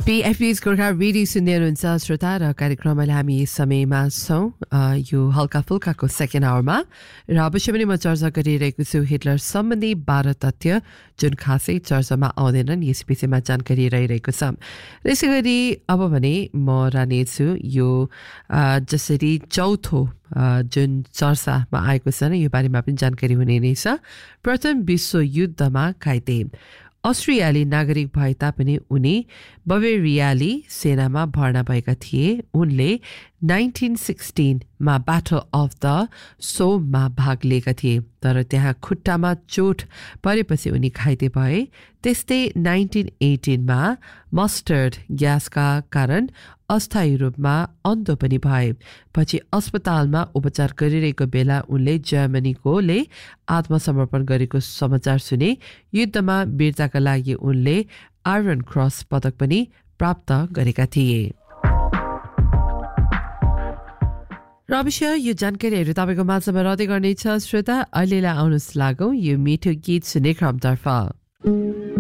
PFB's Gorkha radio सुन्दै हुनुहुन्छ श्रोता र कार्यक्रममा हामी यस समयमा छौँ यो हल्का फुल्काको सेकेन्ड आवरमा र अवश्य पनि म चर्चा गरिरहेको छु हिटलर सम्बन्धी 12 तथ्य जुन खासै चर्चामा आउँदैनन् यस विषयमा जानकारी रहिरहेको छ। त्यसै गरी अब भने म रहनेछु यो जसरी चौथो जुन चर्चामा आएको छ यो बारेमा पनि जानकारी हुने नै छ। प्रथम विश्वयुद्धमा घाइते अस्ट्रियाली नागरिक भए तापनि उनी बवेरियाली सेनामा भर्ना भएका थिए। उनले 1916 मा ब्याटल अफ द सोममा भाग लिएका थिए तर त्यहाँ खुट्टामा चोट परेपछि उनी घाइते भए। त्यस्तै 1918 मा मस्टर्ड ग्यासका कारण अस्थायी रूपमा अन्धो पनि भए। पछि अस्पतालमा उपचार गरिरहेको बेला उनले जर्मनीकोले आत्मसमर्पण गरेको समाचार सुने। युद्धमा वीरताका लागि उनले आयरन क्रस पदक पनि प्राप्त गरेका थिए। र अवश्य यो जानकारीहरू तपाईँको माझमा रहँदै गर्नेछ श्रोता। अहिलेलाई आउनुहोस् लागौँ यो मिठो गीत सुन्ने क्रमतर्फ।